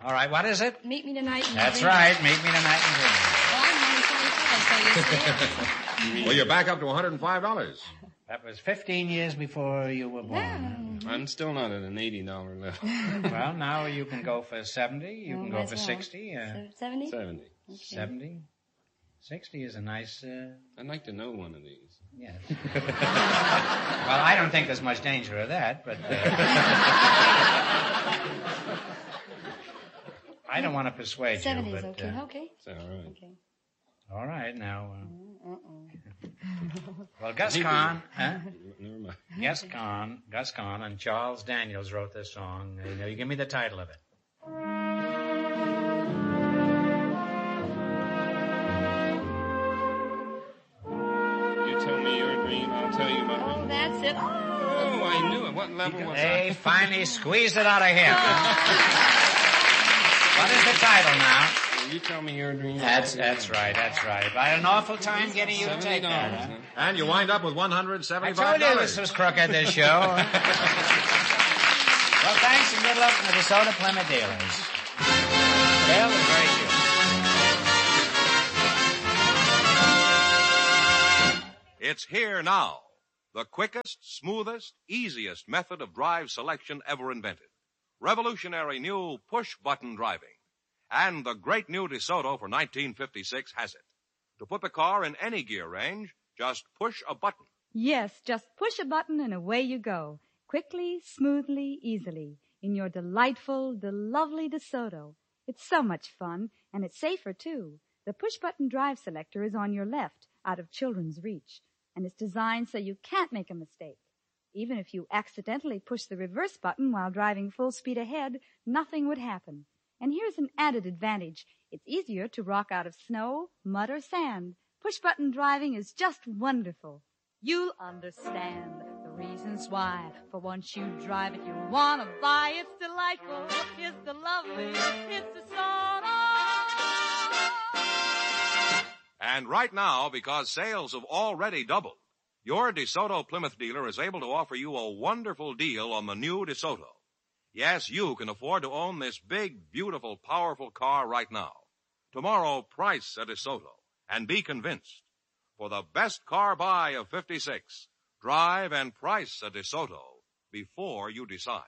All right, what is it? Meet me tonight in That's Greenville. right, meet me tonight in Greenville. Well, I'm only 45, so you see. Well, you're back up to $105. That was 15 years before you were born. Yeah. I'm still not at an $80 level. Well, now you can go for 70. You can go might for as well. 60. 70? 70. 70. 60 is a nice... I'd like to know one of these. Yes. Well, I don't think there's much danger of that, but... I don't want to persuade 70 you, is but... okay. Okay. It's all right. Okay. All right, now... Uh-oh. Well, Gus Kahn, Never mind. Gus Kahn and Charles Daniels wrote this song. Now, you give me the title of it. You tell me your dream, I'll tell you my Oh, dream. that's it. Oh, I knew it. What level was They I? finally squeezed it out of him. What is the title now? You tell me your dream. That's right. I had an awful time getting you to take that. $70, Huh? huh? And you wind up with I $175. told you this was crooked, this show. Well, thanks and good luck to the DeSoto Plymouth dealers. Bill is very good. It's here now. The quickest, smoothest, easiest method of drive selection ever invented. Revolutionary new push-button driving. And the great new DeSoto for 1956 has it. To put the car in any gear range, just push a button. Yes, just push a button and away you go. Quickly, smoothly, easily. In your the lovely DeSoto. It's so much fun, and it's safer, too. The push-button drive selector is on your left, out of children's reach. And it's designed so you can't make a mistake. Even if you accidentally push the reverse button while driving full speed ahead, nothing would happen. And here's an added advantage. It's easier to rock out of snow, mud, or sand. Push-button driving is just wonderful. You'll understand the reasons why. For once you drive it, you want to buy. It's delightful. It's the lovely. It's the sort of... And right now, because sales have already doubled, your DeSoto Plymouth dealer is able to offer you a wonderful deal on the new DeSoto. Yes, you can afford to own this big, beautiful, powerful car right now. Tomorrow, price a DeSoto and be convinced. For the best car buy of 56, drive and price a DeSoto before you decide.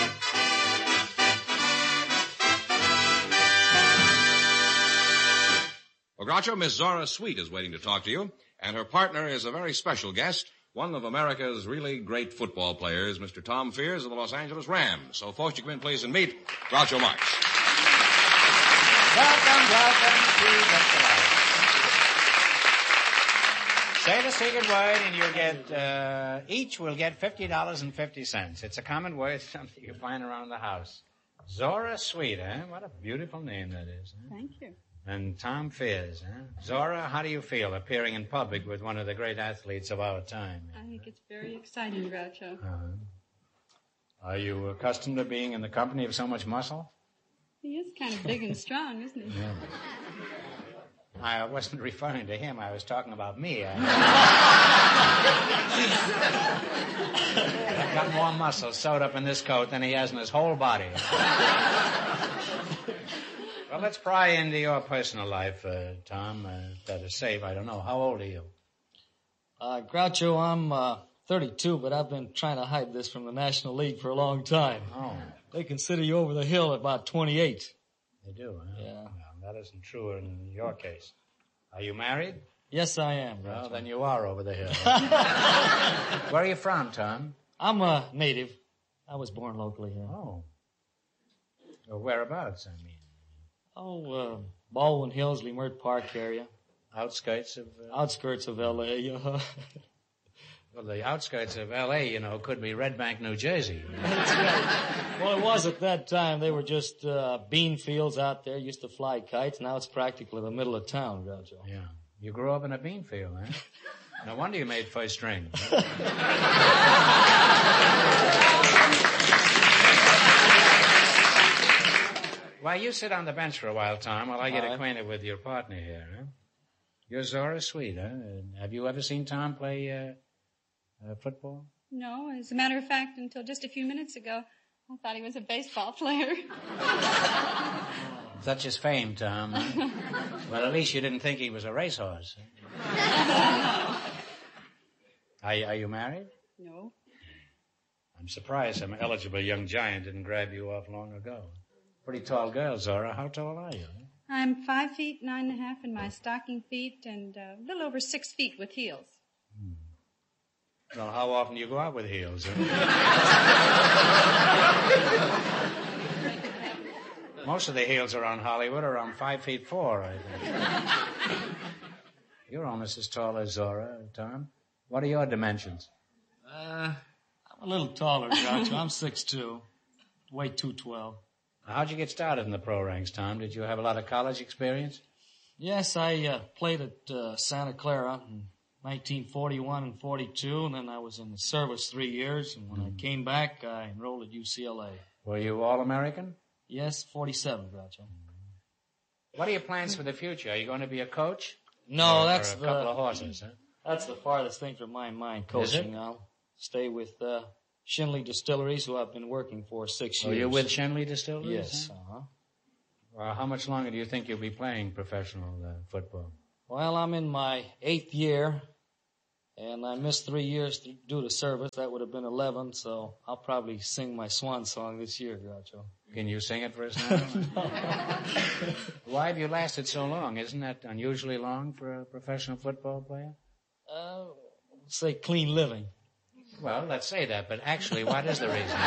Well, Groucho, Miss Zora Sweet is waiting to talk to you, and her partner is a very special guest, one of America's really great football players, Mr. Tom Fears of the Los Angeles Rams. So, folks, you come in, please, and meet Groucho Marx. Welcome to the club. Say the secret word and you'll get, each will get $50.50. It's a common word, something you find around the house. Zora Sweet, eh? What a beautiful name that is. Huh? Thank you. And Tom Fears, huh? Zora, how do you feel appearing in public with one of the great athletes of our time? I think it's very exciting, Groucho. Are you accustomed to being in the company of so much muscle? He is kind of big and strong, isn't he? Yeah. I wasn't referring to him. I was talking about me. I've got more muscle sewed up in this coat than he has in his whole body. Well, let's pry into your personal life, Tom. That is safe. I don't know. How old are you? Groucho, I'm 32, but I've been trying to hide this from the National League for a long time. Oh. They consider you over the hill at about 28. They do, huh? Yeah. Well, that isn't true in your case. Are you married? Yes, I am, Well, Groucho. then you are over the hill. Where are you from, Tom? I'm a native. I was born locally here. Oh. Well, whereabouts, I mean? Baldwin Hills, Leimert Park area. Outskirts of... Outskirts of L.A. Well, the outskirts of L.A., you know, could be Red Bank, New Jersey. That's right. Well, it was at that time. They were just bean fields out there. Used to fly kites. Now it's practically the middle of town, Groucho. Yeah. You grew up in a bean field, huh? No wonder you made first string. Why, you sit on the bench for a while, Tom, while I get acquainted with your partner here, huh? You're Zora Sweet, huh? Have you ever seen Tom play football? No, as a matter of fact, until just a few minutes ago, I thought he was a baseball player. Such is fame, Tom. Huh? Well, at least you didn't think he was a racehorse. Are you married? No. I'm surprised some eligible young giant didn't grab you off long ago. Pretty tall girl, Zora. How tall are you? I'm 5 feet 9.5 in my stocking feet and a little over 6 feet with heels. Well, how often do you go out with heels? Huh? Most of the heels around Hollywood are around 5 feet 4, I think. You're almost as tall as Zora, Tom. What are your dimensions? I'm a little taller, Groucho. I'm 6'2", weigh 212. How'd you get started in the pro ranks, Tom? Did you have a lot of college experience? Yes, I played at Santa Clara in 1941 and 42, and then I was in the service 3 years, and when I came back, I enrolled at UCLA. Were you All-American? Yes, 47, Groucho. What are your plans for the future? Are you going to be a coach? No, or that's a couple of horses, huh? That's the farthest thing from my mind, coaching. I'll stay with Shinley Distilleries, who I've been working for 6 years. Oh, you're with Shenley Distilleries? Yes. Huh? Well, how much longer do you think you'll be playing professional football? Well, I'm in my 8th year, and I missed 3 years due to service. That would have been 11, so I'll probably sing my swan song this year, Groucho. Can you sing it for us now? Why have you lasted so long? Isn't that unusually long for a professional football player? Say clean living. Well, let's say that, but actually, what is the reason?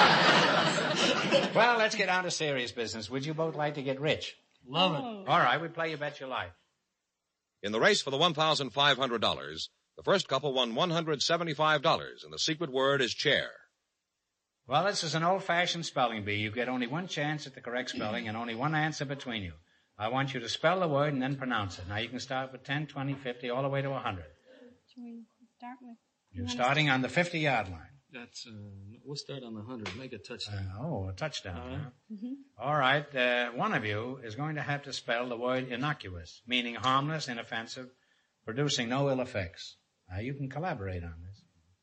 Well, let's get down to serious business. Would you both like to get rich? Love it. All right, we play You Bet Your Life. In the race for the $1,500, the first couple won $175, and the secret word is chair. Well, this is an old-fashioned spelling bee. You get only one chance at the correct spelling and only one answer between you. I want you to spell the word and then pronounce it. Now, you can start with 10, 20, 50, all the way to 100. Should we start with? You're starting on the 50-yard line. That's, we'll start on the 100. Make a touchdown. A touchdown. Huh? Mm-hmm. All right. One of you is going to have to spell the word innocuous, meaning harmless, inoffensive, producing no ill effects. Now, you can collaborate on this.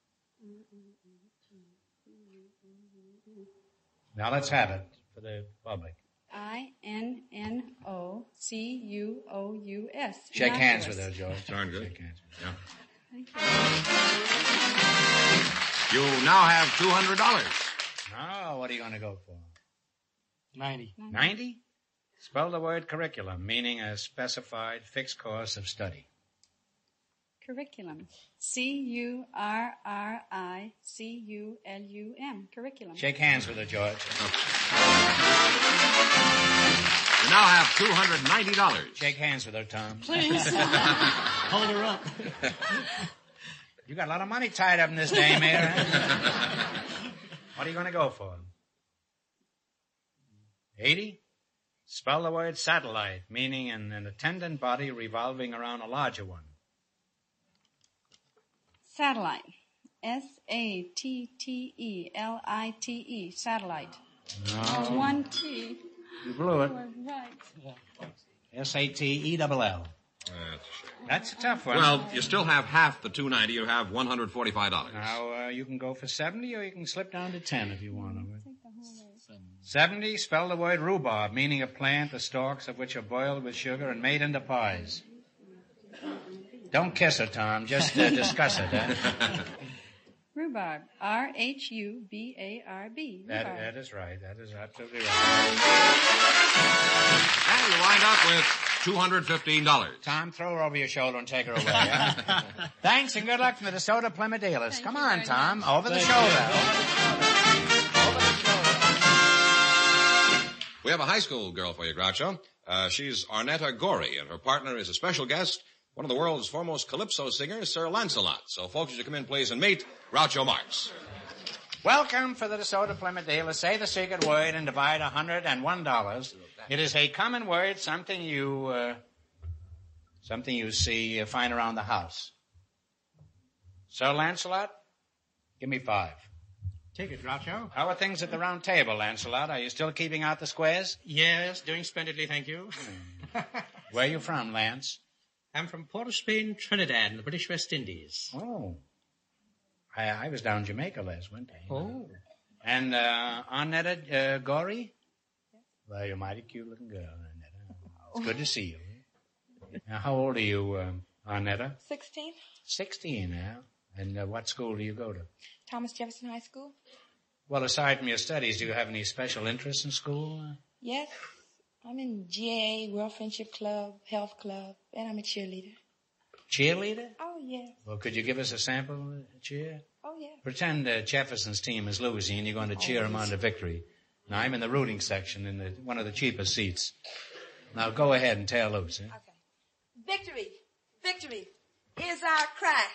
Now, let's have it for the public. INNOCUOUS. Shake hands with her, George. Darn good. Shake hands. Yeah. Thank You now have $200. Oh, what are you going to go for? 90. 90? Spell the word curriculum, meaning a specified fixed course of study. Curriculum. CURRICULUM. Curriculum. Shake hands with her, George. You now have $290. Shake hands with her, Tom. Please. Hold her up. You got a lot of money tied up in this dame here. Huh? What are you going to go for? 80? Spell the word satellite, meaning an attendant body revolving around a larger one. Satellite. SATTELITE. Satellite. No. One T. You blew it. Right. SATELL. That's a tough one. Well, you still have half the $290. You have $145. Now, you can go for 70 or you can slip down to 10 if you want to. 70, spell the word rhubarb, meaning a plant, the stalks of which are boiled with sugar and made into pies. Don't kiss her, Tom. Just discuss it. Huh? Rhubarb. RHUBARB. That is right. That is absolutely right. And you wind up with $215. Tom, throw her over your shoulder and take her away. Huh? Thanks and good luck from the DeSoto Plymouth dealers. Come on, Tom. Over the shoulder. We have a high school girl for you, Groucho. She's Arnetta Gorey, and her partner is a special guest, one of the world's foremost calypso singers, Sir Lancelot. So, folks, would you come in, please, and meet Groucho Marx. Welcome for the DeSoto Plymouth dealers. Say the secret word and divide $101. It is a common word, something you see find around the house. Sir Lancelot, give me 5. Take it, Groucho. How are things at the round table, Lancelot? Are you still keeping out the squares? Yes, doing splendidly, thank you. Where are you from, Lance? I'm from Port of Spain, Trinidad, in the British West Indies. Oh. I was down in Jamaica last winter. Oh. And Arnetta Gorey? Well, you're a mighty cute-looking girl, Arnetta. It's good to see you. Now, how old are you, Arnetta? 16. 16 now. And what school do you go to? Thomas Jefferson High School. Well, aside from your studies, do you have any special interests in school? Yes. I'm in GAA, World Friendship Club, Health Club, and I'm a cheerleader. Cheerleader? Oh, yes. Well, could you give us a sample cheer? Oh, yes. Pretend Jefferson's team is losing and you're going to cheer them on to victory. Now, I'm in the rooting section in one of the cheapest seats. Now, go ahead and tear loose. Eh? Okay. Victory, victory is our cry.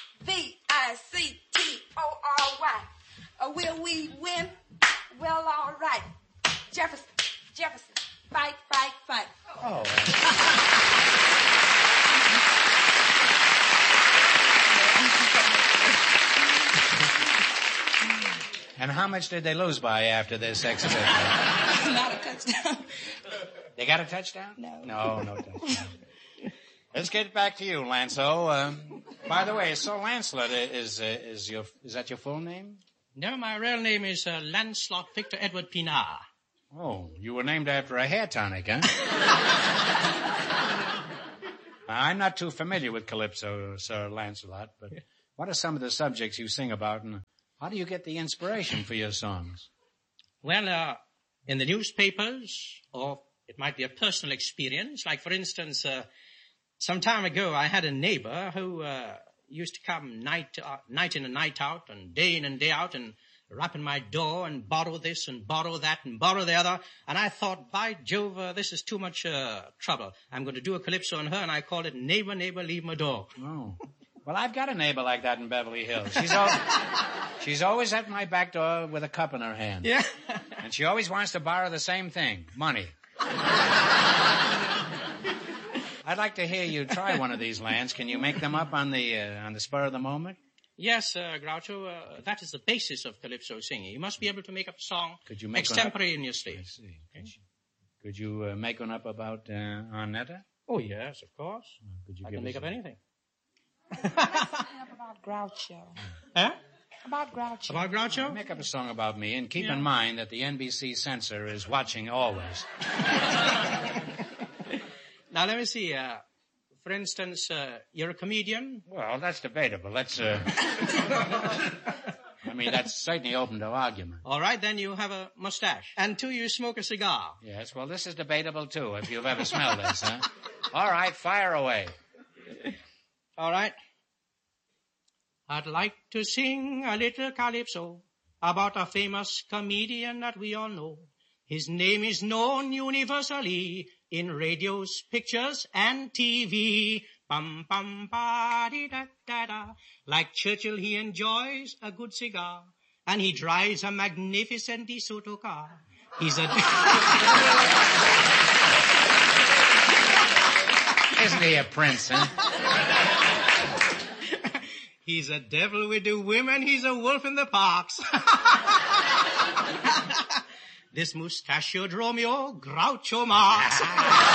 VICTORY. Will we win? Well, all right. Jefferson, fight, fight, fight. Oh. And how much did they lose by after this exhibition? Not a touchdown. They got a touchdown? No touchdown. Let's get back to you, Lanso. By the way, so Lancelot is that your full name? No, my real name is Lancelot Victor Edward Pinar. Oh, you were named after a hair tonic, huh? I'm not too familiar with Calypso, Sir Lancelot, but what are some of the subjects you sing about, and how do you get the inspiration for your songs? Well, in the newspapers, or it might be a personal experience. Like, for instance, some time ago, I had a neighbor who used to come night in and night out, and day in and day out, and rap on my door and borrow this and borrow that and borrow the other. And I thought, by Jove, this is too much trouble. I'm going to do a calypso on her, and I called it Neighbor, Neighbor, Leave My Door. Oh. Well, I've got a neighbor like that in Beverly Hills. She's always at my back door with a cup in her hand. Yeah. And she always wants to borrow the same thing, money. I'd like to hear you try one of these, Lance. Can you make them up on the spur of the moment? Yes, Groucho, that is the basis of calypso singing. You must be able to make up a song Could you make extemporaneously. I see. Okay. Could you make one up about Arnetta? Oh, yes, of course. Could you I give can make us up anything. About Groucho. Huh? About Groucho. About Groucho? Make up a song about me, and keep in mind that the NBC censor is watching always. Now, let me see. For instance, you're a comedian. Well, that's debatable. That's certainly open to argument. All right, then you have a mustache. And two, you smoke a cigar. Yes, well, this is debatable, too, if you've ever smelled this, huh? All right, fire away. All right. I'd like to sing a little calypso about a famous comedian that we all know. His name is known universally in radios, pictures, and TV. Bum, bum, ba-dee-da-da-da. Like Churchill, he enjoys a good cigar, and he drives a magnificent DeSoto car. He's a... Isn't he a prince, huh? He's a devil with the women, he's a wolf in the parks. This mustachioed Romeo, Groucho Marx.